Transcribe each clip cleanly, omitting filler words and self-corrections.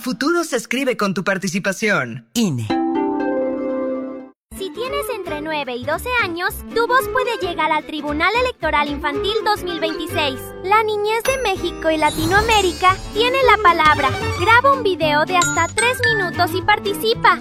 futuro se escribe con tu participación. INE. Si tienes entre 9 y 12 años, tu voz puede llegar al Tribunal Electoral Infantil 2026. La niñez de México y Latinoamérica tiene la palabra. Graba un video de hasta 3 minutos y participa.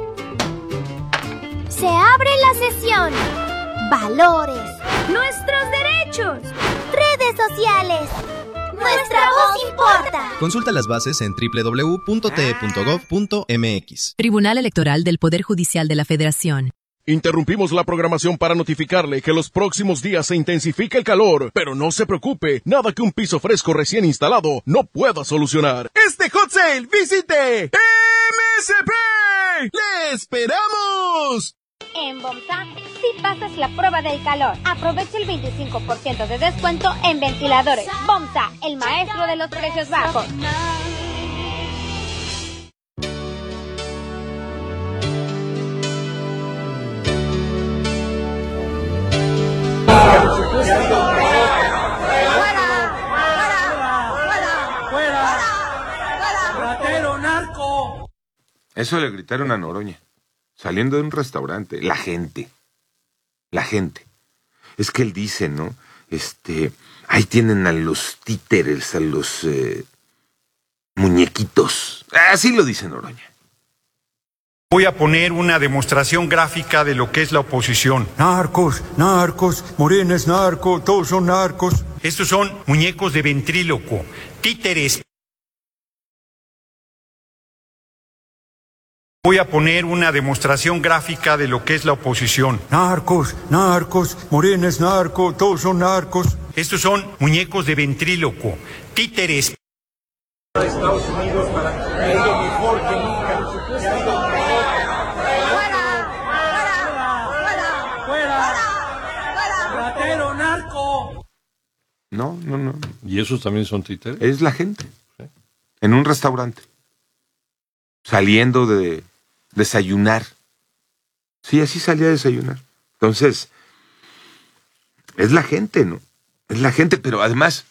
Se abre la sesión. Valores. Nuestros derechos. Redes sociales. Nuestra voz importa. Consulta las bases en www.te.gov.mx. Tribunal Electoral del Poder Judicial de la Federación. Interrumpimos la programación para notificarle que los próximos días se intensifica el calor, pero no se preocupe, nada que un piso fresco recién instalado no pueda solucionar. Este hot sale, visite MSP. ¡Le esperamos! En BOMSA, si pasas la prueba del calor, aprovecha el 25% de descuento en ventiladores. BOMSA, el maestro de los precios bajos. ¡Ratero, narco! Eso le gritaron a Noroña, saliendo de un restaurante. La gente. Es que él dice, ¿no? Ahí tienen a los títeres, a los muñequitos. Así lo dice Noroña. Voy a poner una demostración gráfica de lo que es la oposición. Narcos, Morena es narco, todos son narcos. Estos son muñecos de ventríloco, títeres. Voy a poner una demostración gráfica de lo que es la oposición. Narcos, Morena es narco, todos son narcos. Estos son muñecos de ventríloco, títeres. Estados Unidos para algo mejor que nunca. ¡Fuera! ¡Ratero, narco! No. ¿Y esos también son títeres? Es la gente. ¿Sí? En un restaurante. Saliendo de desayunar. Sí, así salía a desayunar. Entonces, es la gente, ¿no? Es la gente, pero además,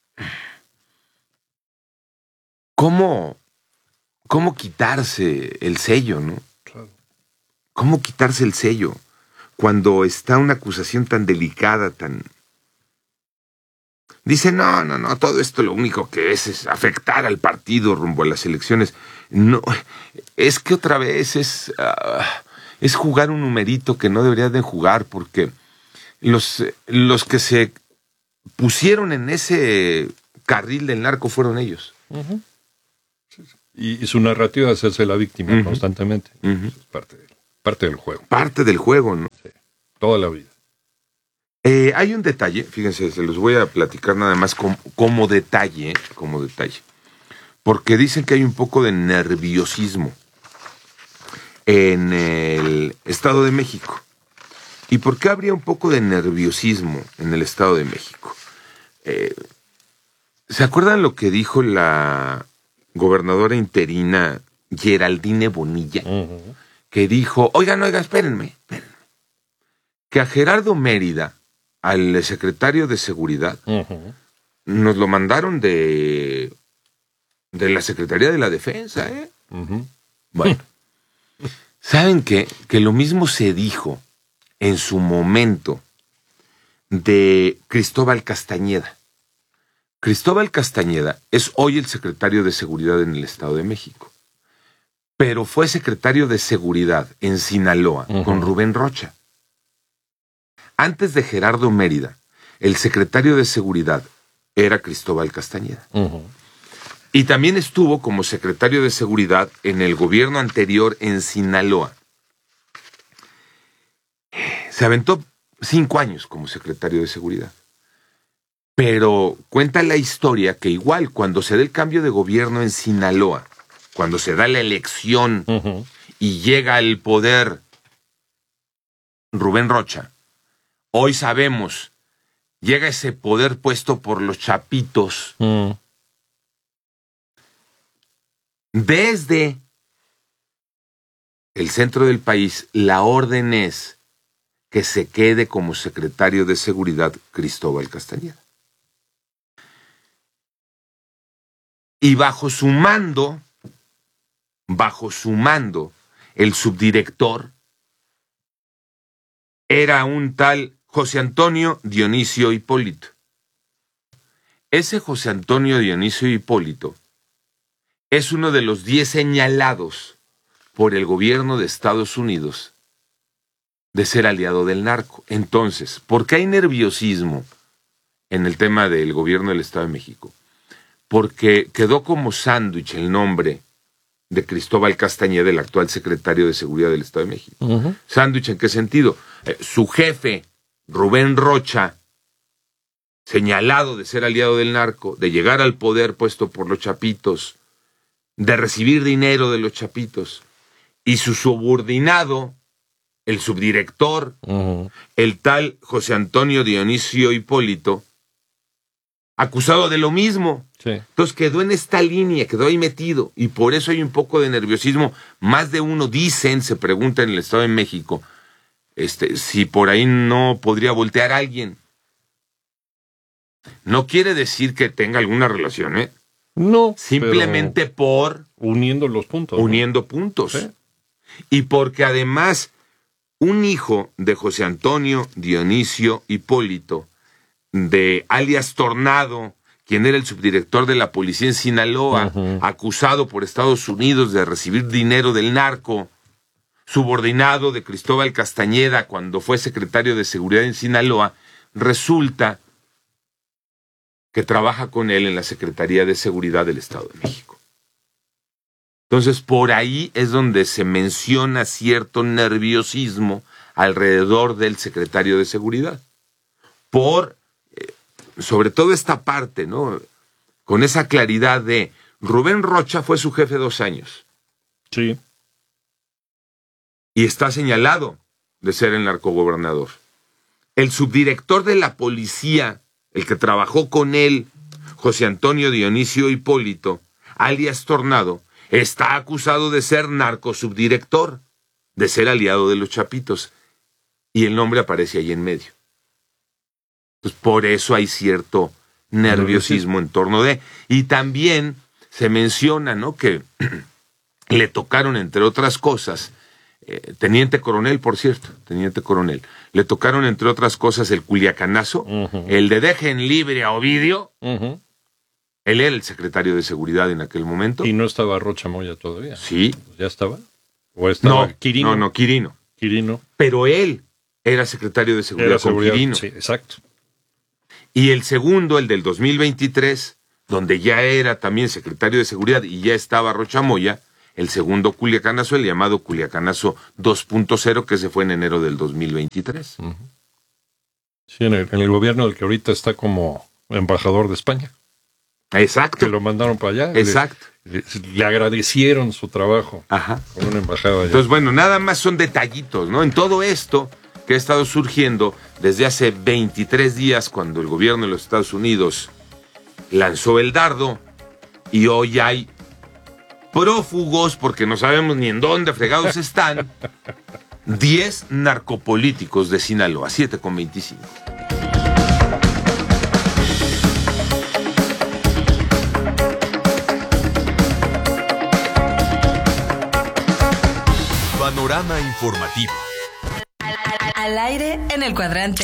¿cómo quitarse el sello, no? Claro. ¿Cómo quitarse el sello cuando está una acusación tan delicada, tan... Dice, no, todo esto lo único que es afectar al partido rumbo a las elecciones. No, es que otra vez es jugar un numerito que no deberían de jugar, porque los que se pusieron en ese carril del narco fueron ellos. Uh-huh. Sí. Y su narrativa de hacerse la víctima constantemente. Uh-huh. Es parte del juego. Parte del juego, ¿no? Sí, toda la vida. Hay un detalle, fíjense, se los voy a platicar nada más como detalle, porque dicen que hay un poco de nerviosismo en el Estado de México. ¿Y por qué habría un poco de nerviosismo en el Estado de México? ¿Se acuerdan lo que dijo la gobernadora interina Geraldine Bonilla? Uh-huh. Que dijo, oigan, espérenme. Que a Gerardo Mérida, al secretario de Seguridad, uh-huh, nos lo mandaron de la Secretaría de la Defensa, ¿eh? Uh-huh. Bueno, ¿saben qué? Que lo mismo se dijo en su momento de Cristóbal Castañeda. Cristóbal Castañeda es hoy el secretario de Seguridad en el Estado de México, pero fue secretario de Seguridad en Sinaloa, uh-huh, con Rubén Rocha. Antes de Gerardo Mérida, el secretario de Seguridad era Cristóbal Castañeda. Uh-huh. Y también estuvo como secretario de Seguridad en el gobierno anterior en Sinaloa. Se aventó 5 años como secretario de Seguridad. Pero cuenta la historia que igual cuando se da el cambio de gobierno en Sinaloa, cuando se da la elección, uh-huh, y llega al poder Rubén Rocha, hoy sabemos, llega ese poder puesto por los chapitos. Mm. Desde el centro del país, la orden es que se quede como secretario de Seguridad Cristóbal Castañeda. Y bajo su mando bajo su mando, el subdirector era un tal José Antonio Dionisio Hipólito. Ese José Antonio Dionisio Hipólito es uno de los 10 señalados por el gobierno de Estados Unidos de ser aliado del narco. Entonces, ¿por qué hay nerviosismo en el tema del gobierno del Estado de México? Porque quedó como sándwich el nombre de Cristóbal Castañeda, el actual secretario de Seguridad del Estado de México. Uh-huh. ¿Sándwich en qué sentido? Su jefe, Rubén Rocha, señalado de ser aliado del narco, de llegar al poder puesto por los chapitos, de recibir dinero de los chapitos, y su subordinado, el subdirector, uh-huh, el tal José Antonio Dionisio Hipólito, acusado de lo mismo. Sí. Entonces quedó en esta línea, quedó ahí metido, y por eso hay un poco de nerviosismo. Más de uno se pregunta en el Estado de México, si por ahí no podría voltear a alguien. No quiere decir que tenga alguna relación, ¿eh? No. Simplemente por... Uniendo los puntos. Uniendo, ¿no?, puntos. Sí. Y porque además, un hijo de José Antonio Dionisio Hipólito, de alias Tornado, quien era el subdirector de la policía en Sinaloa, uh-huh, acusado por Estados Unidos de recibir dinero del narco, subordinado de Cristóbal Castañeda cuando fue secretario de Seguridad en Sinaloa, resulta que trabaja con él en la Secretaría de Seguridad del Estado de México. Entonces, por ahí es donde se menciona cierto nerviosismo alrededor del secretario de Seguridad. Sobre todo esta parte, ¿no? Con esa claridad de Rubén Rocha fue su jefe 2 años. Sí. Y está señalado de ser el narcogobernador. El subdirector de la policía, el que trabajó con él, José Antonio Dionisio Hipólito, alias Tornado, está acusado de ser narcosubdirector, de ser aliado de los chapitos. Y el nombre aparece ahí en medio. Pues por eso hay cierto nerviosismo en torno de... Y también se menciona, ¿no?, que le tocaron, entre otras cosas, teniente coronel, por cierto, teniente coronel, le tocaron, entre otras cosas, el culiacanazo, uh-huh, el de dejen libre a Ovidio. Uh-huh. Él era el secretario de Seguridad en aquel momento. ¿Y no estaba Rocha Moya todavía? Sí. ¿Ya estaba? ¿O estaba no, Quirino? No, Quirino. Quirino. Pero él era secretario de Seguridad con Quirino. Sí, exacto. Y el segundo, el del 2023, donde ya era también secretario de Seguridad y ya estaba Rocha Moya, el segundo culiacanazo, el llamado Culiacanazo 2.0, que se fue en enero del 2023. Uh-huh. Sí, en el gobierno del que ahorita está como embajador de España. Exacto. Que lo mandaron para allá. Exacto. Le agradecieron su trabajo. Ajá. Con una embajada allá. Entonces, bueno, nada más son detallitos, ¿no? En todo esto que ha estado surgiendo desde hace 23 días, cuando el gobierno de los Estados Unidos lanzó el dardo, y hoy hay prófugos, porque no sabemos ni en dónde fregados están, 10 narcopolíticos de Sinaloa, 7:25. Panorama informativo. Al aire en el cuadrante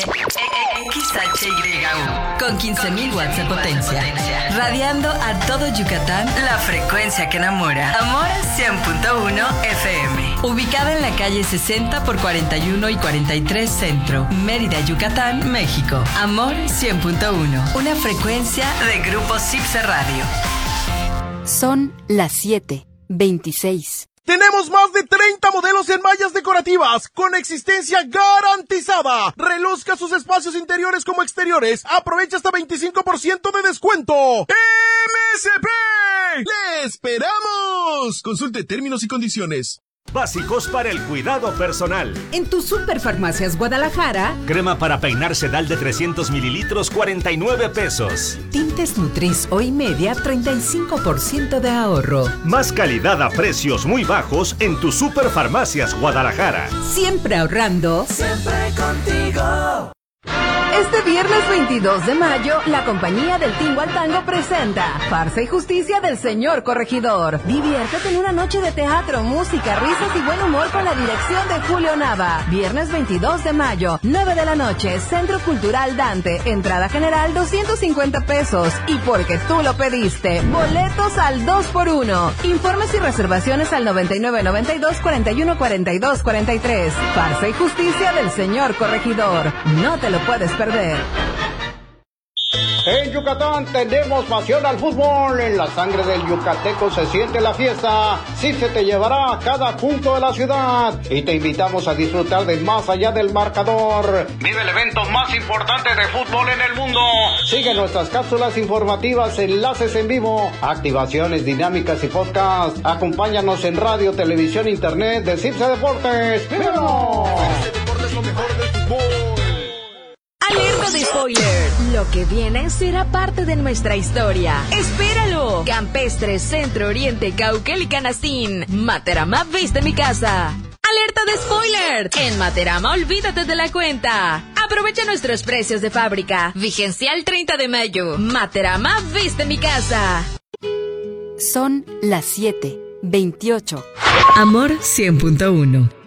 XHYU con 15.000 watts de potencia. Radiando a todo Yucatán, la frecuencia que enamora. Amor 100.1 FM. Ubicada en la calle 60 por 41 y 43 Centro, Mérida, Yucatán, México. Amor 100.1. Una frecuencia de Grupo Cipse Radio. Son las 7:26. Tenemos más de 30 modelos en mallas decorativas con existencia garantizada. Reluzca sus espacios interiores como exteriores. Aprovecha hasta 25% de descuento. ¡MSP! ¡Le esperamos! Consulte términos y condiciones. Básicos para el cuidado personal. En tu Superfarmacias Guadalajara. Crema para peinar Sedal de 300 mililitros, 49 pesos. Tintes Nutris Hoy Media, 35% de ahorro. Más calidad a precios muy bajos en tu Superfarmacias Guadalajara. Siempre ahorrando. Siempre contigo. Este viernes 22 de mayo, la compañía del Tingo al Tango presenta Farsa y Justicia del Señor Corregidor. Diviértete en una noche de teatro, música, risas y buen humor con la dirección de Julio Nava. Viernes 22 de mayo, 9 de la noche, Centro Cultural Dante. Entrada general 250 pesos. Y porque tú lo pediste, boletos al 2x1. Informes y reservaciones al 9992-4142-43. Farsa y Justicia del Señor Corregidor. No te lo puedes perder. En Yucatán tenemos pasión al fútbol. En la sangre del yucateco se siente la fiesta. Sí se te llevará a cada punto de la ciudad. Y te invitamos a disfrutar de más allá del marcador. Vive el evento más importante de fútbol en el mundo. Sigue nuestras cápsulas informativas, enlaces en vivo, activaciones dinámicas y podcast. Acompáñanos en radio, televisión, internet de Cipse Deportes. ¡Vívanos! Cipse Deportes, lo mejor del fútbol. Alerta de spoiler. Lo que viene será parte de nuestra historia. ¡Espéralo! Campestre, Centro, Oriente, Cauquel y Canastín. Materama viste mi casa. ¡Alerta de spoiler! En Materama olvídate de la cuenta. Aprovecha nuestros precios de fábrica. Vigencia el 30 de mayo. Materama viste mi casa. Son las 7:28. Amor 100.1